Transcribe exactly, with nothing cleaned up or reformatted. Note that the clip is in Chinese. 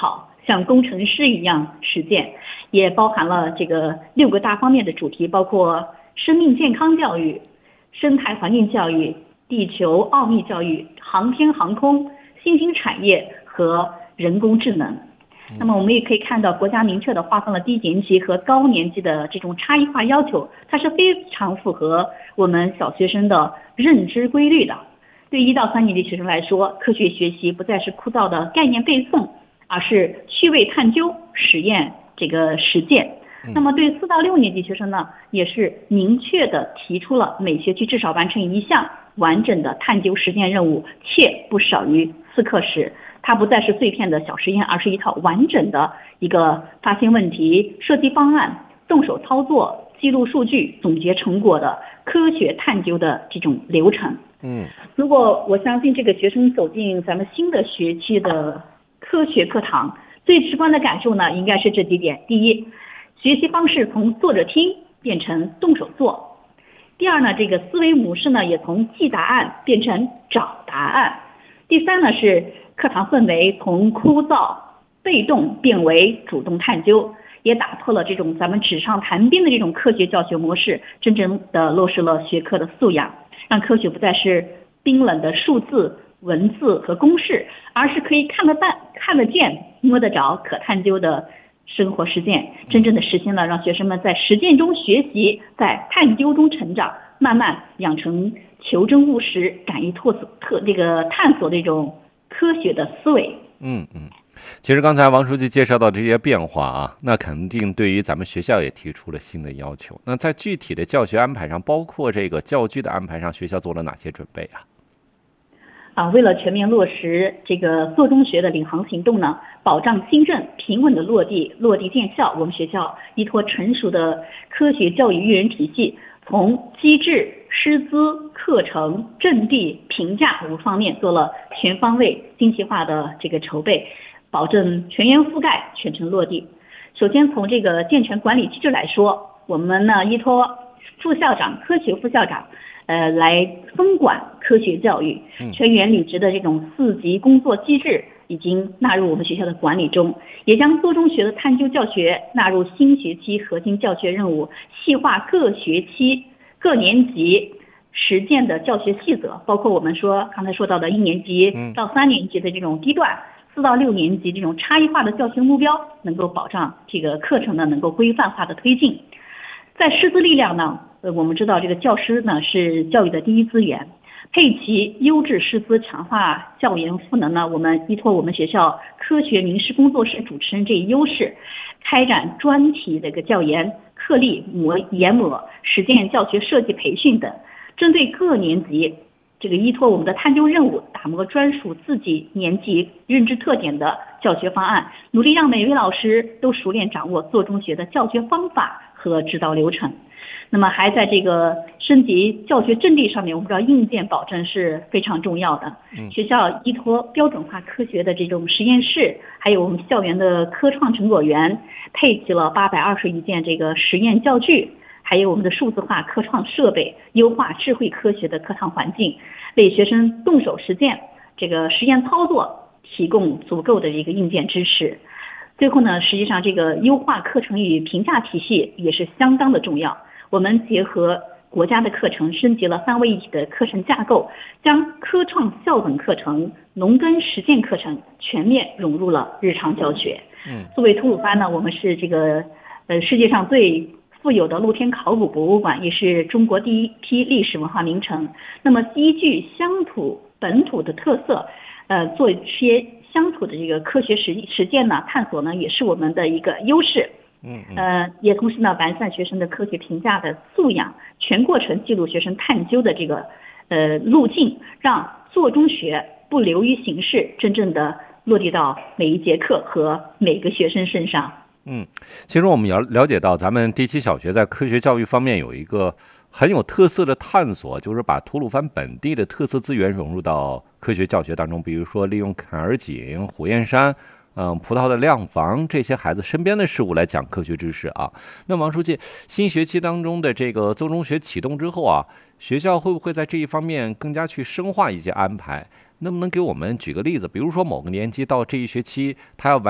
考，像工程师一样实践，也包含了这个六个大方面的主题，包括生命健康教育、生态环境教育、地球奥秘教育、航天航空、新兴产业和人工智能。那么我们也可以看到，国家明确的划分了低年级和高年级的这种差异化要求，它是非常符合我们小学生的认知规律的。对一到三年级学生来说，科学学习不再是枯燥的概念背诵，而是趣味探究、实验这个实践。那么对四到六年级学生呢，也是明确的提出了每学期至少完成一项完整的探究实践任务，且不少于四课时。它不再是碎片的小实验，而是一套完整的一个发现问题、设计方案、动手操作、记录数据、总结成果的科学探究的这种流程。 嗯， 如果我相信这个学生走进咱们新的学期的科学课堂，最直观的感受呢，应该是这几点：第一，学习方式从坐着听变成动手做；第二呢，这个思维模式呢，也从记答案变成找答案；第三呢，是课堂氛围从枯燥被动变为主动探究，也打破了这种咱们纸上谈兵的这种科学教学模式，真正的落实了学科的素养，让科学不再是冰冷的数字、文字和公式，而是可以看得到、看得见、摸得着、可探究的生活实践，真正的实现了让学生们在实践中学习，在探究中成长，慢慢养成求真务实、敢于拓特这个探索这种科学的思维。 嗯嗯，其实刚才王书记介绍到这些变化啊，那肯定对于咱们学校也提出了新的要求。那在具体的教学安排上，包括这个教具的安排上，学校做了哪些准备啊？ 啊，为了全面落实这个做中学的领航行动呢，保障新政平稳的落地、落地见效，我们学校依托成熟的科学教育育人体系，从机制、师资、课程、阵地、评价五方面做了全方位、精细化的这个筹备，保证全员覆盖、全程落地。首先从这个健全管理机制来说，我们呢依托副校长、科学副校长，呃，来分管科学教育，全员履职的这种四级工作机制已经纳入我们学校的管理中，也将做中学的探究教学纳入新学期核心教学任务，细化各学期、各年级实践的教学细则，包括我们说刚才说到的一年级到三年级的这种低段，四到六年级这种差异化的教学目标，能够保障这个课程呢能够规范化的推进。在师资力量呢，呃，我们知道这个教师呢是教育的第一资源，配齐优质师资，强化教研赋能呢，我们依托我们学校科学名师工作室主持人这一优势，开展专题这个教研、课例模研模、实践教学设计培训等，针对各年级，这个依托我们的探究任务，打磨专属自己年级认知特点的教学方案，努力让每位老师都熟练掌握做中学的教学方法和指导流程。那么还在这个升级教学阵地上面，我们知道硬件保证是非常重要的。学校依托标准化科学的这种实验室，还有我们校园的科创成果园，配齐了八百二十余件这个实验教具，还有我们的数字化科创设备，优化智慧科学的课堂环境，为学生动手实践这个实验操作提供足够的一个硬件支持。最后呢，实际上这个优化课程与评价体系也是相当的重要。我们结合国家的课程，升级了三位一体的课程架构，将科创校本课程、农耕实践课程全面融入了日常教学。嗯，作为吐鲁番呢，我们是这个呃世界上最富有的露天考古博物馆，也是中国第一批历史文化名城。那么依据乡土本土的特色，呃，做一些乡土的这个科学实实践呢，探索呢，也是我们的一个优势。嗯，呃，也同时呢，完善学生的科学评价的素养，全过程记录学生探究的这个呃路径，让做中学不流于形式，真正的落地到每一节课和每个学生身上。 嗯，其实我们要了解到，咱们第七小学在科学教育方面有一个很有特色的探索，就是把吐鲁番本地的特色资源融入到科学教学当中，比如说利用坎儿井、火焰山。嗯，葡萄的亮房，这些孩子身边的事物来讲科学知识啊。那王书记，新学期当中的这个做中学启动之后啊，学校会不会在这一方面更加去深化一些安排？能不能给我们举个例子？比如说某个年级到这一学期，他要完